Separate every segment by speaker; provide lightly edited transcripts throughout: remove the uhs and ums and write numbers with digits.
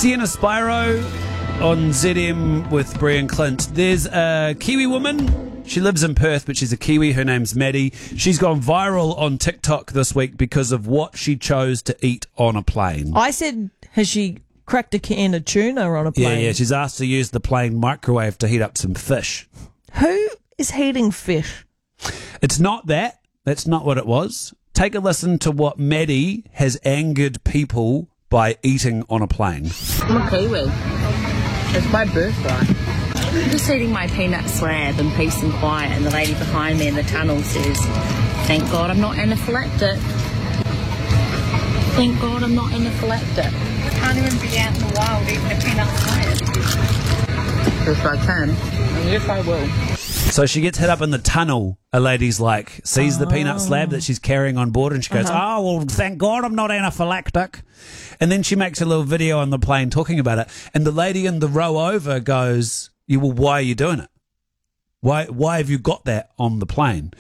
Speaker 1: Sienna Spyro on ZM with Brian Clint. There's a Kiwi woman. She lives in Perth, but she's a Kiwi. Her name's Maddie. She's gone viral on TikTok this week because of what she chose to eat on a plane.
Speaker 2: I said, has she cracked a can of tuna on a plane?
Speaker 1: Yeah. She's asked to use the plane microwave to heat up some fish.
Speaker 2: Who is heating fish?
Speaker 1: It's not that. That's not what it was. Take a listen to what Maddie has angered people by eating on a plane.
Speaker 3: I'm a Kiwi. It's my birthday. I'm just eating my peanut slab in peace and quiet, and the lady behind me in the tunnel says, "Thank God I'm not anaphylactic. Thank God I'm not anaphylactic."
Speaker 4: I can't even be out in the wild eating a peanut slab.
Speaker 3: Yes, I can. And yes, I will.
Speaker 1: So she gets hit up in the tunnel. A lady's like, sees the peanut slab that she's carrying on board, and she goes, "Oh, well, thank God I'm not anaphylactic." And then she makes a little video on the plane talking about it. And the lady in the row over goes, well, why are you doing it? Why have you got that on the plane?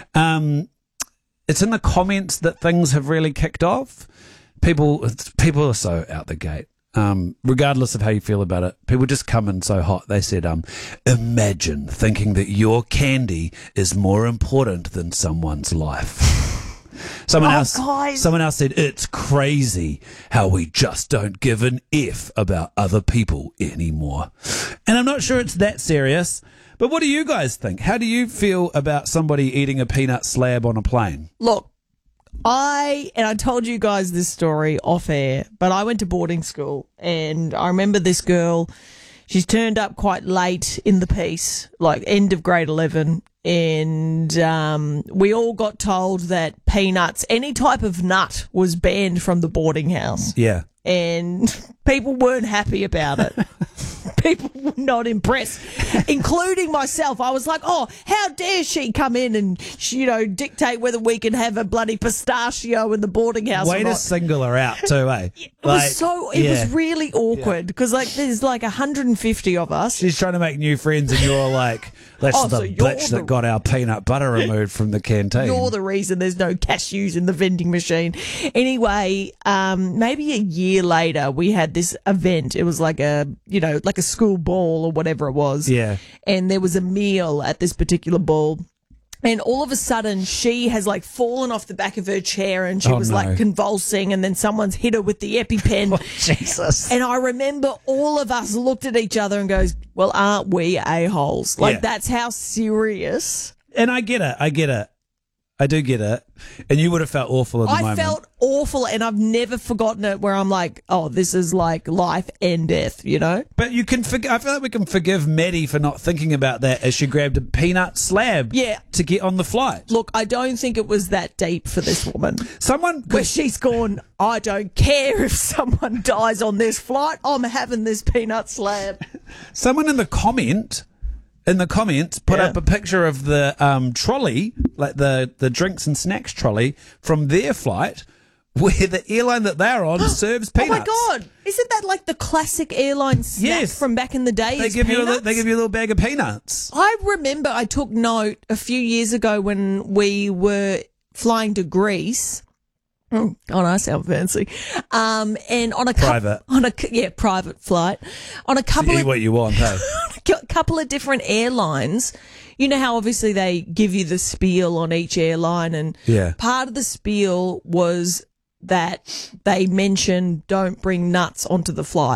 Speaker 1: It's in the comments that things have really kicked off. People are so out the gate. Regardless of how you feel about it, people just come in so hot. They said, imagine thinking that your candy is more important than someone's life. Someone else said, it's crazy how we just don't give an F about other people anymore. And I'm not sure it's that serious, but what do you guys think? How do you feel about somebody eating a peanut slab on a plane?
Speaker 2: Look, I told you guys this story off air, but I went to boarding school, and I remember this girl. She's turned up quite late in the piece, like end of grade 11, and we all got told that peanuts, any type of nut, was banned from the boarding house.
Speaker 1: Yeah.
Speaker 2: And people weren't happy about it. People were not impressed, including myself. I was like, oh, how dare she come in and, dictate whether we can have a bloody pistachio in the boarding house
Speaker 1: Way
Speaker 2: or not.
Speaker 1: to single her out too, eh?
Speaker 2: It was really awkward because there's 150 of us.
Speaker 1: She's trying to make new friends, and you're like, that's the bitch that got our peanut butter removed from the canteen.
Speaker 2: You're the reason there's no cashews in the vending machine. Anyway, maybe a year later, we had this event. It was like a school ball or whatever it was.
Speaker 1: Yeah.
Speaker 2: And there was a meal at this particular ball. And all of a sudden, she has fallen off the back of her chair, and she was convulsing, and then someone's hit her with the EpiPen.
Speaker 1: Oh, Jesus.
Speaker 2: And I remember all of us looked at each other and goes, well, aren't we a-holes? That's how serious.
Speaker 1: And I get it. I do get it. And you would have felt awful in the moment.
Speaker 2: I felt awful, and I've never forgotten it, where I'm like, oh, this is like life and death,
Speaker 1: But you can I feel like we can forgive Maddie for not thinking about that as she grabbed a peanut slab to get on the flight.
Speaker 2: Look, I don't think it was that deep for this woman.
Speaker 1: Where
Speaker 2: she's gone, I don't care if someone dies on this flight, I'm having this peanut slab.
Speaker 1: Someone in the comments put up a picture of the trolley, like the drinks and snacks trolley from their flight, where the airline that they're on serves peanuts.
Speaker 2: Oh my God! Isn't that like the classic airline snack from back in the day?
Speaker 1: They give you a little bag of peanuts.
Speaker 2: I remember I took note a few years ago when we were flying to Greece. Oh, I sound fancy. And on a private flight on a couple.
Speaker 1: Eat what you want, hey.
Speaker 2: A couple of different airlines. You know how obviously they give you the spiel on each airline, and part of the spiel was that they mentioned don't bring nuts onto the flight.